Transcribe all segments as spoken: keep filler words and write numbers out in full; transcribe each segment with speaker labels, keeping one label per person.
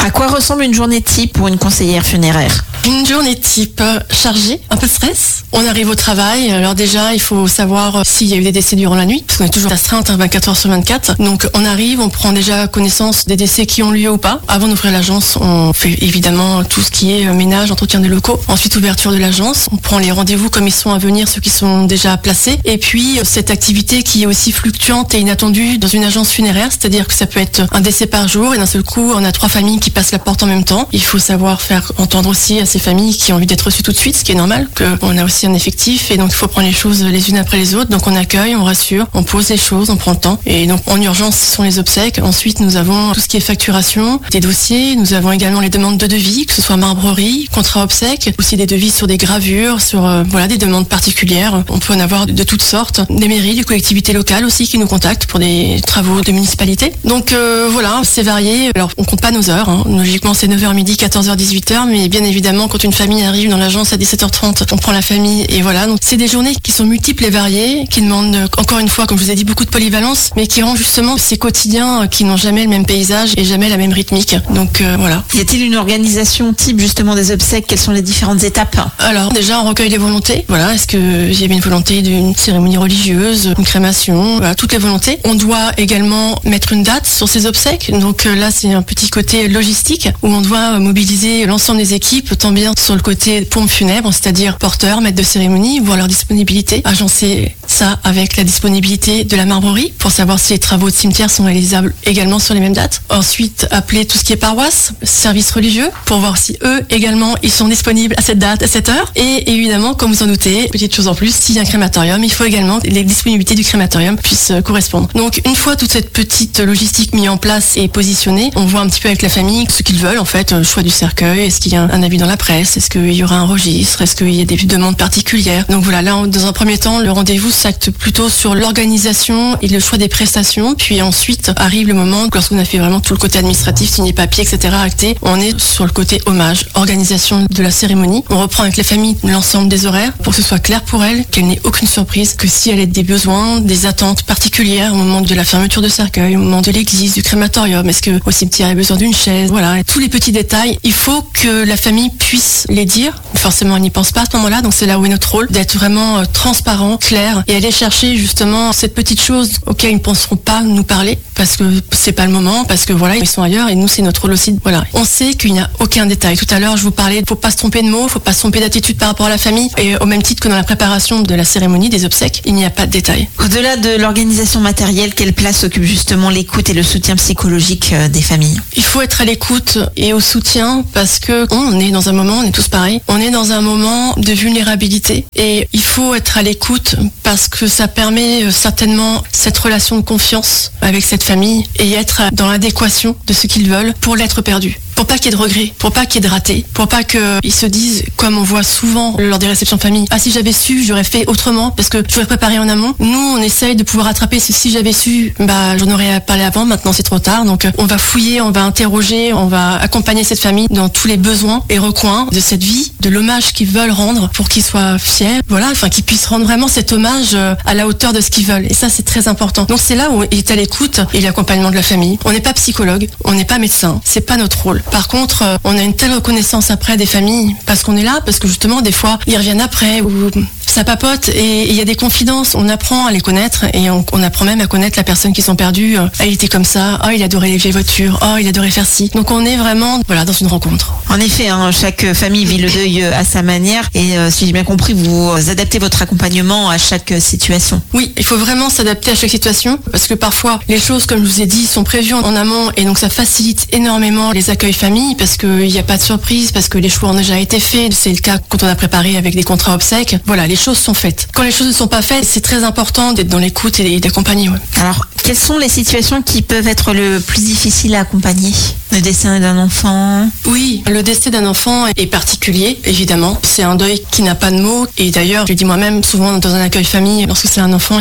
Speaker 1: À quoi ressemble une journée type pour une conseillère funéraire ?
Speaker 2: Une journée type chargée, un peu de stress. On arrive au travail, alors déjà il faut savoir s'il y a eu des décès durant la nuit, parce qu'on est toujours astreinte vingt-quatre heures sur vingt-quatre. Donc on arrive, on prend déjà connaissance des décès qui ont lieu ou pas. Avant d'ouvrir l'agence, on fait évidemment tout ce qui est ménage, entretien des locaux. Ensuite ouverture de l'agence, on prend les rendez-vous comme ils sont à venir, ceux qui sont déjà placés. Et puis cette activité qui est aussi fluctuante et inattendue dans une agence funéraire, c'est-à-dire que ça peut être un décès par jour et d'un seul coup on a trois familles qui passent la porte en même temps. Il faut savoir faire entendre aussi à ces familles qui ont envie d'être reçues tout de suite, ce qui est normal, qu'on a aussi un effectif et donc il faut prendre les choses les unes après les autres. Donc on accueille, on rassure, on pose les choses, on prend le temps. Et donc en urgence, ce sont les obsèques. Ensuite, nous avons tout ce qui est facturation, des dossiers. Nous avons également les demandes de devis, que ce soit marbrerie, contrat obsèques, aussi des devis sur des gravures, sur euh, voilà des demandes particulières. On peut en avoir de toutes sortes. Des mairies, des collectivités locales aussi qui nous contactent pour des travaux de municipalité. Donc euh, voilà, c'est varié. Alors on compte pas nos heures. Hein. Logiquement, c'est neuf heures midi, quatorze heures, dix-huit heures. Mais bien évidemment, quand une famille arrive dans l'agence à dix-sept heures trente, on prend la famille et voilà. Donc c'est des journées qui sont multiples et variées, qui demandent encore une fois, comme je vous ai dit, beaucoup de polyvalence, mais qui rendent justement ces quotidiens qui n'ont jamais le même paysage et jamais la même rythmique. Donc euh, voilà.
Speaker 1: Y a-t-il une organisation type justement des obsèques ? Quelles sont les différentes étapes ?
Speaker 2: Alors déjà, on recueille les volontés. Voilà, est-ce qu'il y avait une volonté d'une cérémonie religieuse, une crémation, voilà, toutes les volontés. On doit également mettre une date sur ces obsèques. Donc euh, là, c'est un petit côté logistique où on doit mobiliser l'ensemble des équipes, tant bien sur le côté pompe funèbre, c'est-à-dire porteurs, maîtres de cérémonie, voir leur disponibilité, agencer ça avec la disponibilité de la marbrerie pour savoir si les travaux de cimetière sont réalisables également sur les mêmes dates. Ensuite, appeler tout ce qui est paroisse, service religieux, pour voir si eux également ils sont disponibles à cette date, à cette heure. Et évidemment, comme vous en doutez, petite chose en plus, s'il y a un crématorium, il faut également que les disponibilités du crématorium puissent correspondre. Donc une fois toute cette petite logistique mise en place et positionnée, on voit un petit peu avec la famille ce qu'ils veulent en fait, le choix du cercueil, est-ce qu'il y a un avis dans la presse, est-ce qu'il y aura un registre, est-ce qu'il y a des demandes particulières. Donc voilà, là dans un premier temps, le rendez-vous s'acte plutôt sur l'organisation et le choix des prestations, puis ensuite arrive le moment lorsqu'on a fait vraiment tout le côté administratif, signer papier, et cetera, acté, on est sur le côté hommage, organisation de la cérémonie. On reprend avec la famille l'ensemble des horaires pour que ce soit clair pour elle, qu'elle n'ait aucune surprise, que si elle a des besoins, des attentes particulières au moment de la fermeture de cercueil, au moment de l'église, du crématorium, est-ce que au cimetière il y a besoin d'une chaise, voilà, tous les petits détails, il faut que la famille puisse les dire. Forcément, elle n'y pense pas à ce moment-là, donc c'est là où est notre rôle, d'être vraiment euh, transparent, clair, et aller chercher justement cette petite chose auquel ils ne penseront pas nous parler, parce que c'est pas le moment, parce que voilà, ils sont ailleurs, et nous c'est notre rôle aussi. Voilà, on sait qu'il n'y a aucun détail. Tout à l'heure, je vous parlais, faut pas se tromper de mots, faut pas se tromper d'attitude par rapport à la famille, et au même titre que dans la préparation de la cérémonie des obsèques, il n'y a pas de détail.
Speaker 1: Au-delà de l'organisation matérielle, quelle place occupe justement l'écoute et le soutien psychologique des familles ?
Speaker 2: Il faut être à l'écoute et au soutien parce que on est dans un moment, on est tous pareils, on est dans un moment de vulnérabilité et il faut être à l'écoute parce que ça permet certainement cette relation de confiance avec cette famille et être dans l'adéquation de ce qu'ils veulent pour l'être perdu. Pour pas qu'il y ait de regrets, pour pas qu'il y ait de ratés, pour pas qu'ils se disent, comme on voit souvent lors des réceptions de famille, ah si j'avais su, j'aurais fait autrement parce que j'aurais préparé en amont. Nous, on essaye de pouvoir rattraper ce si j'avais su, bah j'en aurais parlé avant, maintenant c'est trop tard. Donc on va fouiller, on va interroger, on va accompagner cette famille dans tous les besoins et recoins de cette vie, de l'hommage qu'ils veulent rendre pour qu'ils soient fiers, voilà, enfin qu'ils puissent rendre vraiment cet hommage à la hauteur de ce qu'ils veulent. Et ça c'est très important. Donc c'est là où il est à l'écoute et l'accompagnement de la famille. On n'est pas psychologue, on n'est pas médecin, c'est pas notre rôle. Par contre, on a une telle reconnaissance après des familles parce qu'on est là, parce que justement, des fois, ils reviennent après ou ça papote et il y a des confidences. On apprend à les connaître et on, on apprend même à connaître la personne qui sont perdues. Ah, il était comme ça. Ah, il adorait les vieilles voitures. Ah, il adorait faire ci. Donc on est vraiment, voilà, dans une rencontre.
Speaker 1: En effet, hein, chaque famille vit le deuil à sa manière et euh, si j'ai bien compris, vous adaptez votre accompagnement à chaque situation.
Speaker 2: Oui, il faut vraiment s'adapter à chaque situation parce que parfois, les choses, comme je vous ai dit, sont prévues en amont et donc ça facilite énormément les accueils famille parce qu'il n'y a pas de surprise, parce que les choix ont déjà été faits. C'est le cas quand on a préparé avec des contrats obsèques. Voilà, les choses sont faites. Quand les choses ne sont pas faites, c'est très important d'être dans l'écoute et d'accompagner. Ouais.
Speaker 1: Alors, quelles sont les situations qui peuvent être le plus difficiles à accompagner ? Le décès d'un enfant ?
Speaker 2: Oui, le décès d'un enfant est particulier, évidemment. C'est un deuil qui n'a pas de mots. Et d'ailleurs, je le dis moi-même, souvent dans un accueil famille, lorsque c'est un enfant, il n'y a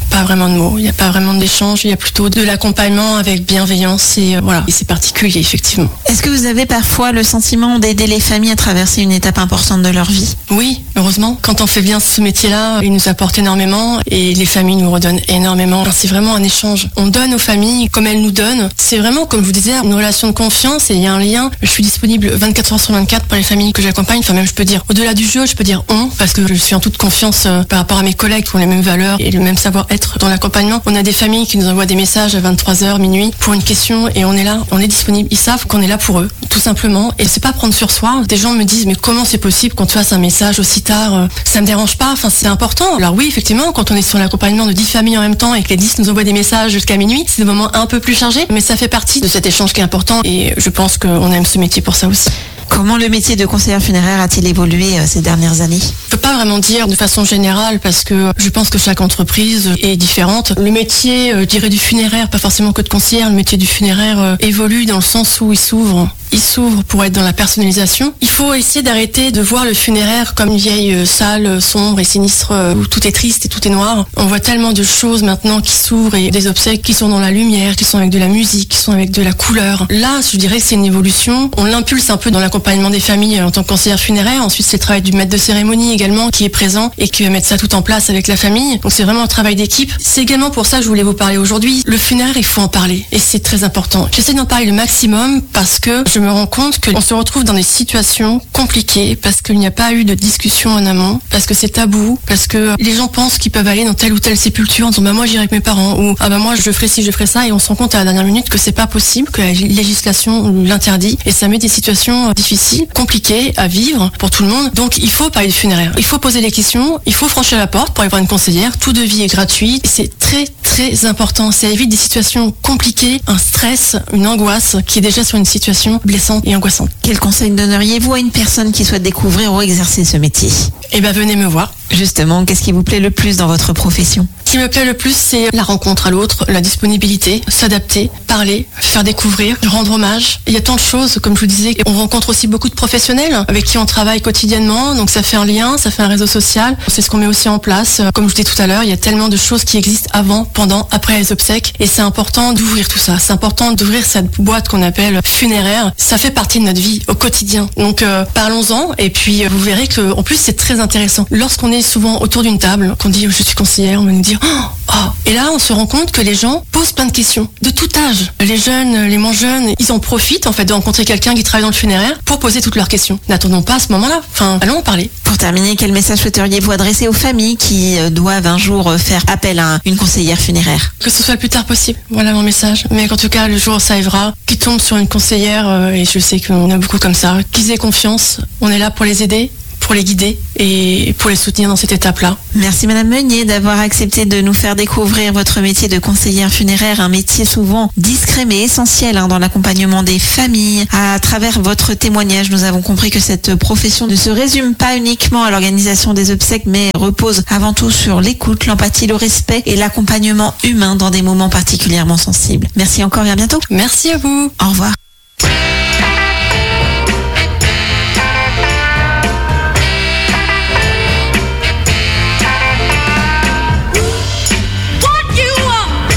Speaker 2: pas vraiment de mots, il n'y a pas vraiment d'échange, il y a plutôt de l'accompagnement avec bienveillance et euh, voilà, et c'est particulier effectivement.
Speaker 1: Est-ce que vous avez parfois le sentiment d'aider les familles à traverser une étape importante de leur vie ?
Speaker 2: Oui, heureusement. Quand on fait bien ce métier-là, il nous apporte énormément et les familles nous redonnent énormément. C'est vraiment un échange. On donne aux familles comme elles nous donnent. C'est vraiment, comme je vous disais, une relation de confiance et il y a un lien. Je suis disponible vingt-quatre heures sur vingt-quatre pour les familles que j'accompagne. Enfin même je peux dire, au-delà du jeu, je peux dire on, parce que je suis en toute confiance euh, par rapport à mes collègues qui ont les mêmes valeurs et le même savoir-être dans l'accompagnement. On a des familles qui nous envoient des messages à vingt-trois heures, minuit, pour une question et on est là, on est disponible. Ils savent qu'on est là pour eux, tout simplement. Et c'est pas prendre sur soi. Des gens me disent, mais comment c'est possible qu'on te fasse un message aussi tard ? Ça me dérange pas, enfin c'est important. Alors oui, effectivement, quand on est sur l'accompagnement de dix familles en même temps et que les dix nous envoient des messages jusqu'à minuit, c'est des moments un peu plus chargés, mais ça fait partie de cet échange qui est important et je pense qu'on aime ce métier pour ça aussi.
Speaker 1: Comment le métier de conseillère funéraire a-t-il évolué euh, ces dernières années ?
Speaker 2: Je peux pas vraiment dire de façon générale parce que je pense que chaque entreprise est différente. Le métier, euh, je dirais du funéraire, pas forcément que de conseillère, le métier du funéraire euh, évolue dans le sens où il s'ouvre. Il s'ouvre pour être dans la personnalisation. Il faut essayer d'arrêter de voir le funéraire comme une vieille euh, salle euh, sombre et sinistre euh, où tout est triste et tout est noir. On voit tellement de choses maintenant qui s'ouvrent et des obsèques qui sont dans la lumière, qui sont avec de la musique, qui sont avec de la couleur. Là, je dirais que c'est une évolution. On l'impulse un peu dans l'accompagnement des familles en tant que conseillère funéraire. Ensuite, c'est le travail du maître de cérémonie également qui est présent et qui va mettre ça tout en place avec la famille. Donc c'est vraiment un travail d'équipe. C'est également pour ça que je voulais vous parler aujourd'hui. Le funéraire, il faut en parler et c'est très important. J'essaie d'en parler le maximum parce que je me rends compte qu'on se retrouve dans des situations compliquées parce qu'il n'y a pas eu de discussion en amont, parce que c'est tabou, parce que les gens pensent qu'ils peuvent aller dans telle ou telle sépulture en disant bah moi j'irai avec mes parents ou ah bah moi je ferai ci, je ferai ça et on se rend compte à la dernière minute que c'est pas possible, que la législation l'interdit et ça met des situations difficiles, compliquées à vivre pour tout le monde. Donc il faut parler de funéraire. Il faut poser les questions, il faut franchir la porte pour aller voir une conseillère. Tout devis est gratuit. C'est très très important. Ça évite des situations compliquées, un stress, une angoisse qui est déjà sur une situation blessante et angoissante.
Speaker 1: Quel conseil donneriez-vous à une personne qui souhaite découvrir ou exercer ce métier ?
Speaker 2: Eh ben venez me voir.
Speaker 1: Justement, qu'est-ce qui vous plaît le plus dans votre profession ?
Speaker 2: Ce qui me plaît le plus, c'est la rencontre à l'autre, la disponibilité, s'adapter, parler, faire découvrir, rendre hommage. Il y a tant de choses, comme je vous disais, on rencontre aussi beaucoup de professionnels avec qui on travaille quotidiennement, donc ça fait un lien, ça fait un réseau social. C'est ce qu'on met aussi en place. Comme je vous disais tout à l'heure, il y a tellement de choses qui existent avant, pendant, après les obsèques, et c'est important d'ouvrir tout ça. C'est important d'ouvrir cette boîte qu'on appelle funéraire. Ça fait partie de notre vie au quotidien. Donc euh, parlons-en, et puis euh, vous verrez que, en plus, c'est très intéressant. Lorsqu'on est souvent autour d'une table, qu'on dit je suis conseillère, on va nous dire oh, oh. Et là on se rend compte que les gens posent plein de questions de tout âge. Les jeunes, les moins jeunes, ils en profitent en fait de rencontrer quelqu'un qui travaille dans le funéraire pour poser toutes leurs questions. N'attendons pas à ce moment-là. Enfin, allons en parler.
Speaker 1: Pour terminer, quel message souhaiteriez-vous adresser aux familles qui doivent un jour faire appel à une conseillère funéraire ?
Speaker 2: Que ce soit le plus tard possible. Voilà mon message. Mais qu'en tout cas, le jour où ça arrivera, qu'ils tombent sur une conseillère, euh, et je sais qu'on a beaucoup comme ça, qu'ils aient confiance. On est là pour les aider, pour les guider et pour les soutenir dans cette étape-là.
Speaker 1: Merci Madame Meunier d'avoir accepté de nous faire découvrir votre métier de conseillère funéraire, un métier souvent discret mais essentiel hein, dans l'accompagnement des familles. À travers votre témoignage, nous avons compris que cette profession ne se résume pas uniquement à l'organisation des obsèques, mais repose avant tout sur l'écoute, l'empathie, le respect et l'accompagnement humain dans des moments particulièrement sensibles. Merci encore et à bientôt.
Speaker 2: Merci à vous.
Speaker 1: Au revoir.